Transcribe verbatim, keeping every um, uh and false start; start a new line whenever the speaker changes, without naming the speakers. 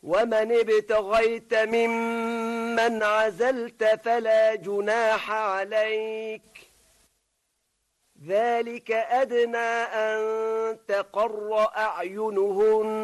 ومن ابتغيت ممن عزلت فلا جناح عليك ذلك أدنى أن تقر أعينهن